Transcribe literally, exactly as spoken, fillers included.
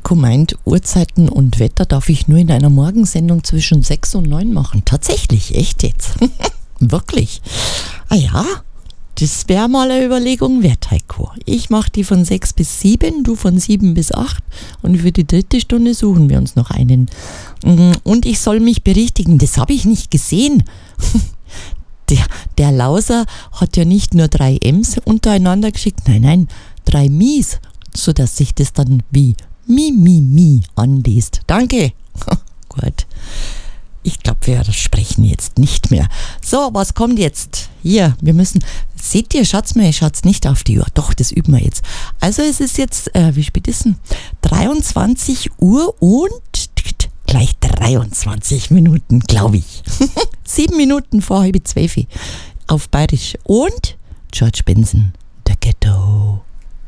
Heiko meint, Uhrzeiten und Wetter darf ich nur in einer Morgensendung zwischen sechs und neun machen. Tatsächlich, echt jetzt? Wirklich? Ah ja, das wäre mal eine Überlegung wert, Heiko. Ich mache die von sechs bis sieben, du von sieben bis acht und für die dritte Stunde suchen wir uns noch einen. Und ich soll mich berichtigen, das habe ich nicht gesehen. Der, der Lauser hat ja nicht nur drei M's untereinander geschickt, nein, nein, drei Mies, sodass sich das dann wie Mi, Mi, Mi anliest. Danke. Gut. Ich glaube, wir sprechen jetzt nicht mehr. So, was kommt jetzt? Hier, wir müssen, seht ihr, schaut's mal, schaut's nicht auf die Uhr. Doch, das üben wir jetzt. Also es ist jetzt, äh, wie spät ist denn? dreiundzwanzig Uhr und gleich dreiundzwanzig Minuten, glaube ich. Sieben Minuten vor halb zwölf auf Bayerisch. Und George Benson.